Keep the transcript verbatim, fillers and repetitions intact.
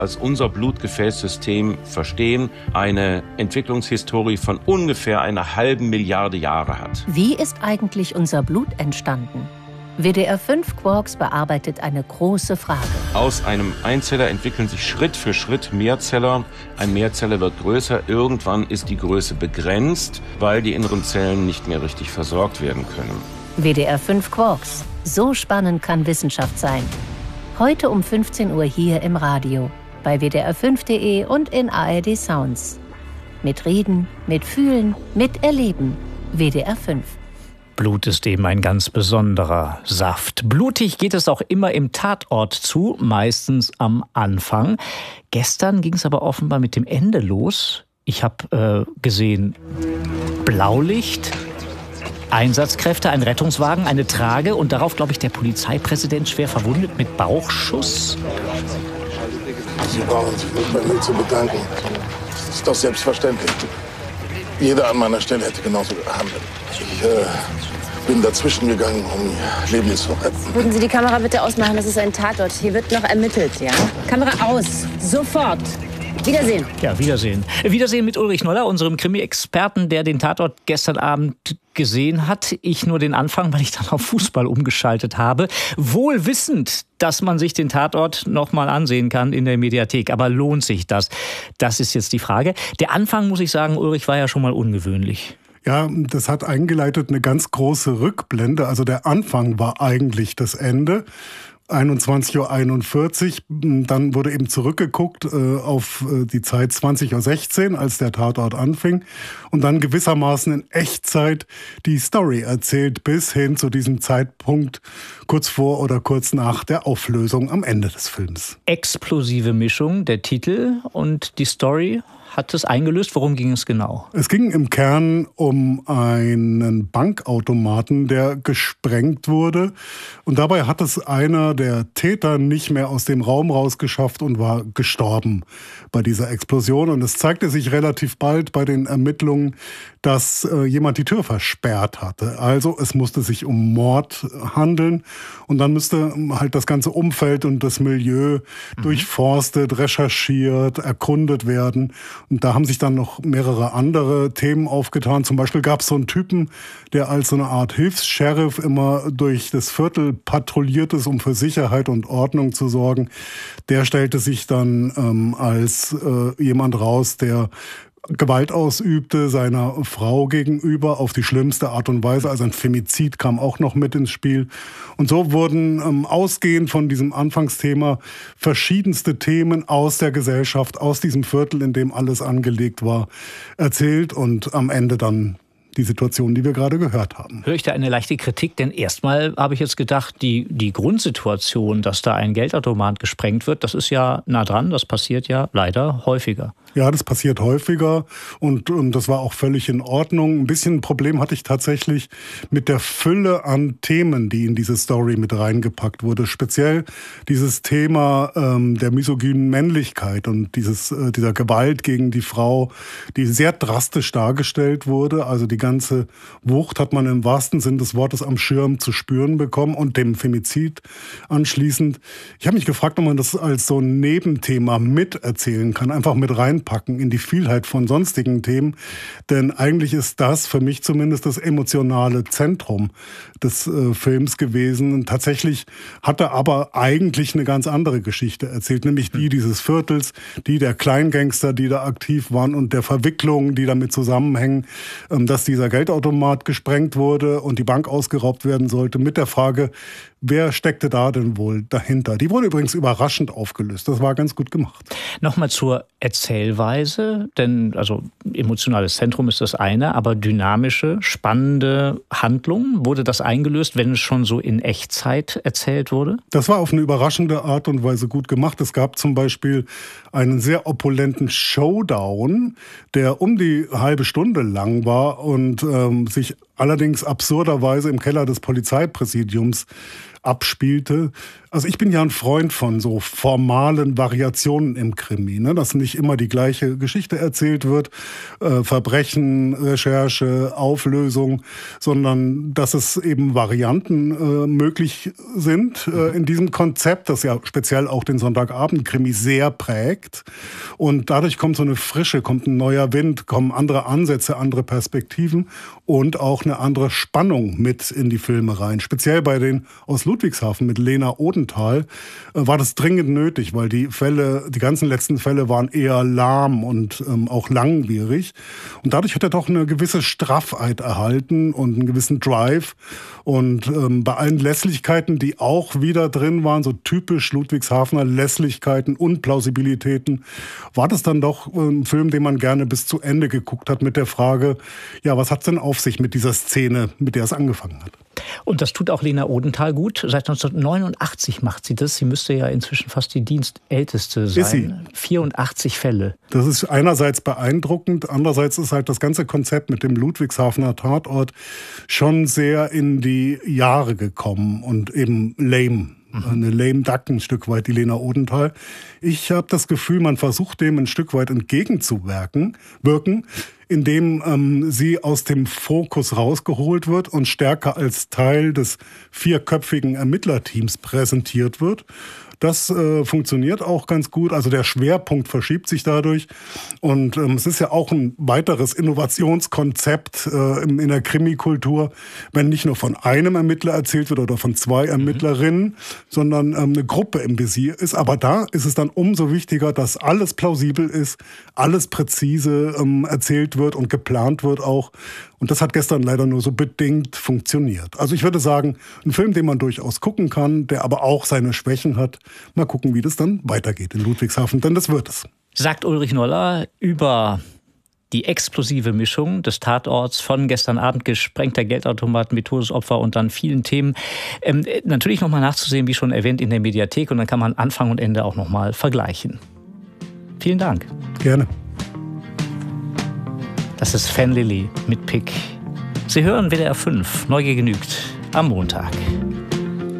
als unser Blutgefäßsystem verstehen, eine Entwicklungshistorie von ungefähr einer halben Milliarde Jahre hat. Wie ist eigentlich unser Blut entstanden? W D R fünf Quarks bearbeitet eine große Frage. Aus einem Einzeller entwickeln sich Schritt für Schritt Mehrzeller. Ein Mehrzeller wird größer. Irgendwann ist die Größe begrenzt, weil die inneren Zellen nicht mehr richtig versorgt werden können. W D R fünf Quarks. So spannend kann Wissenschaft sein. Heute um fünfzehn Uhr hier im Radio, bei W D R fünf Punkt de und in A R D Sounds. Mit Reden, mit Fühlen, mit Erleben. W D R fünf. Blut ist eben ein ganz besonderer Saft. Blutig geht es auch immer im Tatort zu, meistens am Anfang. Gestern ging es aber offenbar mit dem Ende los. Ich habe äh, gesehen Blaulicht, Einsatzkräfte, ein Rettungswagen, eine Trage und darauf, glaube ich, der Polizeipräsident schwer verwundet mit Bauchschuss. Sie brauchen sich nicht bei mir zu bedanken. Das ist doch selbstverständlich. Jeder an meiner Stelle hätte genauso gehandelt. Ich äh, bin dazwischen gegangen, um Leben zu retten. Würden Sie die Kamera bitte ausmachen? Das ist ein Tatort. Hier wird noch ermittelt, ja? Kamera aus. Sofort. Wiedersehen. Ja, Wiedersehen. Wiedersehen mit Ulrich Noller, unserem Krimi-Experten, der den Tatort gestern Abend gesehen hat. Ich nur den Anfang, weil ich dann auf Fußball umgeschaltet habe. Wohl wissend, dass man sich den Tatort noch mal ansehen kann in der Mediathek. Aber lohnt sich das? Das ist jetzt die Frage. Der Anfang, muss ich sagen, Ulrich, war ja schon mal ungewöhnlich. Ja, das hat eingeleitet eine ganz große Rückblende. Also der Anfang war eigentlich das Ende. einundzwanzig Uhr einundvierzig, dann wurde eben zurückgeguckt äh, auf äh, die Zeit zwanzig Uhr sechzehn, als der Tatort anfing und dann gewissermaßen in Echtzeit die Story erzählt bis hin zu diesem Zeitpunkt kurz vor oder kurz nach der Auflösung am Ende des Films. Explosive Mischung, der Titel und die Story. Hat es eingelöst? Worum ging es genau? Es ging im Kern um einen Bankautomaten, der gesprengt wurde. Und dabei hat es einer der Täter nicht mehr aus dem Raum rausgeschafft und war gestorben bei dieser Explosion. Und es zeigte sich relativ bald bei den Ermittlungen, dass äh, jemand die Tür versperrt hatte. Also es musste sich um Mord handeln. Und dann müsste halt das ganze Umfeld und das Milieu mhm. durchforstet, recherchiert, erkundet werden. Und da haben sich dann noch mehrere andere Themen aufgetan. Zum Beispiel gab es so einen Typen, der als so eine Art Hilfs-Sheriff immer durch das Viertel patrouilliert ist, um für Sicherheit und Ordnung zu sorgen. Der stellte sich dann ähm, als äh, jemand raus, der Gewalt ausübte seiner Frau gegenüber auf die schlimmste Art und Weise. Also ein Femizid kam auch noch mit ins Spiel. Und so wurden ähm, ausgehend von diesem Anfangsthema verschiedenste Themen aus der Gesellschaft, aus diesem Viertel, in dem alles angelegt war, erzählt und am Ende dann die Situation, die wir gerade gehört haben. Höre ich da eine leichte Kritik? Denn erstmal habe ich jetzt gedacht, die, die Grundsituation, dass da ein Geldautomat gesprengt wird, das ist ja nah dran, das passiert ja leider häufiger. Ja, das passiert häufiger und, und das war auch völlig in Ordnung. Ein bisschen ein Problem hatte ich tatsächlich mit der Fülle an Themen, die in diese Story mit reingepackt wurde. Speziell dieses Thema ähm, der misogynen Männlichkeit und dieses, äh, dieser Gewalt gegen die Frau, die sehr drastisch dargestellt wurde. Also die ganze Wucht hat man im wahrsten Sinn des Wortes am Schirm zu spüren bekommen und dem Femizid anschließend. Ich habe mich gefragt, ob man das als so ein Nebenthema miterzählen kann, einfach mit rein packen in die Vielheit von sonstigen Themen. Denn eigentlich ist das für mich zumindest das emotionale Zentrum des äh, Films gewesen. Und tatsächlich hat er aber eigentlich eine ganz andere Geschichte erzählt, nämlich die dieses Viertels, die der Kleingangster, die da aktiv waren und der Verwicklungen, die damit zusammenhängen, ähm, dass dieser Geldautomat gesprengt wurde und die Bank ausgeraubt werden sollte, mit der Frage, wer steckte da denn wohl dahinter? Die wurde übrigens überraschend aufgelöst. Das war ganz gut gemacht. Nochmal zur Erzählweise, denn also emotionales Zentrum ist das eine, aber dynamische, spannende Handlung, wurde das eingelöst, wenn es schon so in Echtzeit erzählt wurde? Das war auf eine überraschende Art und Weise gut gemacht. Es gab zum Beispiel einen sehr opulenten Showdown, der um die halbe Stunde lang war und ähm, sich allerdings absurderweise im Keller des Polizeipräsidiums abspielte. Also ich bin ja ein Freund von so formalen Variationen im Krimi, ne? Dass nicht immer die gleiche Geschichte erzählt wird, äh, Verbrechen, Recherche, Auflösung, sondern dass es eben Varianten äh, möglich sind äh, in diesem Konzept, das ja speziell auch den Sonntagabend-Krimi sehr prägt. Und dadurch kommt so eine Frische, kommt ein neuer Wind, kommen andere Ansätze, andere Perspektiven und auch eine andere Spannung mit in die Filme rein. Speziell bei den aus Ludwigshafen mit Lena Odenthal war das dringend nötig, weil die Fälle, die ganzen letzten Fälle waren eher lahm und ähm, auch langwierig. Und dadurch hat er doch eine gewisse Straffheit erhalten und einen gewissen Drive. Und ähm, bei allen Lässlichkeiten, die auch wieder drin waren, so typisch Ludwigshafener Lässlichkeiten, Unplausibilitäten, war das dann doch ein Film, den man gerne bis zu Ende geguckt hat mit der Frage, ja, was hat's denn auf sich mit dieser Szene, mit der es angefangen hat? Und das tut auch Lena Odenthal gut. Seit neunzehnhundertneunundachtzig macht sie das. Sie müsste ja inzwischen fast die dienstälteste sein. Ist sie. vierundachtzig Fälle. Das ist einerseits beeindruckend, andererseits ist halt das ganze Konzept mit dem Ludwigshafener Tatort schon sehr in die Jahre gekommen und eben lame. Eine lame duck ein Stück weit, die Lena Odenthal. Ich habe das Gefühl, man versucht dem ein Stück weit entgegenzuwirken, wirken, indem ähm, sie aus dem Fokus rausgeholt wird und stärker als Teil des vierköpfigen Ermittlerteams präsentiert wird. Das äh, funktioniert auch ganz gut. Also der Schwerpunkt verschiebt sich dadurch. Und ähm, es ist ja auch ein weiteres Innovationskonzept äh, in, in der Krimikultur, wenn nicht nur von einem Ermittler erzählt wird oder von zwei Ermittlerinnen, mhm. sondern ähm, eine Gruppe im Visier ist. Aber da ist es dann umso wichtiger, dass alles plausibel ist, alles präzise ähm, erzählt wird und geplant wird auch. Und das hat gestern leider nur so bedingt funktioniert. Also ich würde sagen, ein Film, den man durchaus gucken kann, der aber auch seine Schwächen hat. Mal gucken, wie das dann weitergeht in Ludwigshafen, denn das wird es. Sagt Ulrich Noller über die explosive Mischung des Tatorts von gestern Abend, gesprengter Geldautomat mit Todesopfer und dann vielen Themen. Ähm, natürlich nochmal nachzusehen, wie schon erwähnt, in der Mediathek. Und dann kann man Anfang und Ende auch nochmal vergleichen. Vielen Dank. Gerne. Das ist Fan Lily mit Pick. Sie hören W D R fünf, Neugier genügt, am Montag.